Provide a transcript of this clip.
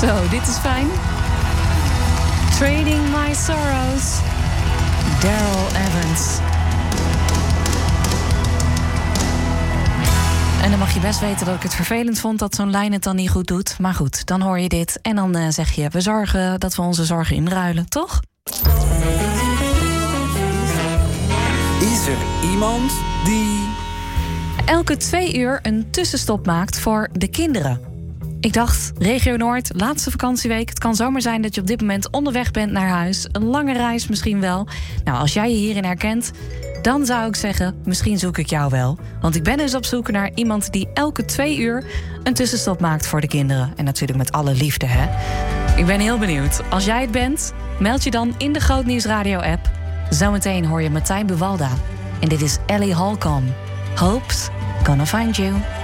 Zo, dit is fijn. Trading My Sorrows. Daryl Evans. En dan mag je best weten dat ik het vervelend vond dat zo'n lijn het dan niet goed doet. Maar goed, dan hoor je dit en dan zeg je... we zorgen dat we onze zorgen inruilen, toch? Is er iemand die... elke 2 uur een tussenstop maakt voor de kinderen? Ik dacht, Regio Noord, laatste vakantieweek. Het kan zomaar zijn dat je op dit moment onderweg bent naar huis. Een lange reis misschien wel. Nou, als jij je hierin herkent, dan zou ik zeggen... misschien zoek ik jou wel. Want ik ben dus op zoek naar iemand die elke 2 uur... een tussenstop maakt voor de kinderen. En natuurlijk met alle liefde, hè? Ik ben heel benieuwd. Als jij het bent, meld je dan in de Grootnieuws Radio-app. Zometeen hoor je Martijn Buwalda. En dit is Ellie Holcomb. Hope's gonna find you.